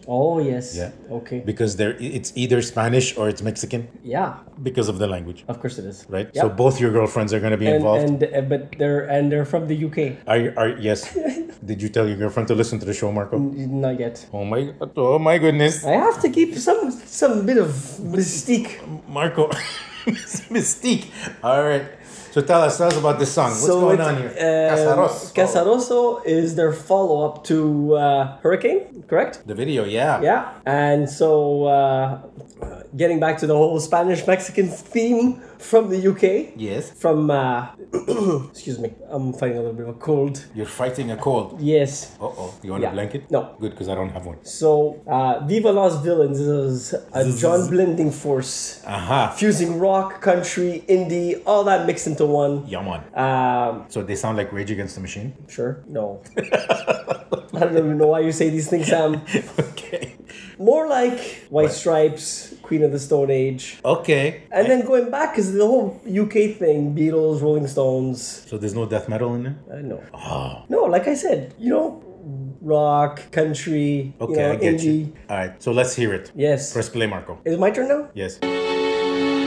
Oh, yes. Yeah. Okay. Because it's either Spanish or it's Mexican Yeah, because of the language, of course it is. right? Yep. So both your girlfriends are going to be involved. But they're from the UK. Yes. Did you tell your girlfriend to listen to the show, Marco? Not yet. Oh my goodness. I have to keep some bit of mystique. Marco. Mystique. All right. So tell us about this song. What's going on here? Casaroso. Casaroso is their follow-up to Hurricane, correct? The video, yeah. Yeah. And so getting back to the whole Spanish-Mexican theme from the UK. Yes. From, excuse me, I'm fighting a little bit of a cold. You're fighting a cold. Yes. Uh-oh. You want a blanket? No. Good, because I don't have one. So, Viva Los Villains is a John blending force. Aha. Fusing rock, country, indie, all that mixed into one. Yeah, man. So they sound like Rage Against the Machine? Sure? No. I don't even know why you say these things, Sam. Okay. More like White Stripes, Queen of the Stone Age. Okay. And then going back, because the whole UK thing, Beatles, Rolling Stones. So there's no death metal in there? No. Oh. No, like I said, rock, country, Okay, I get indie. you. All right. So let's hear it. Yes. Press play, Marco. Is it my turn now? Yes.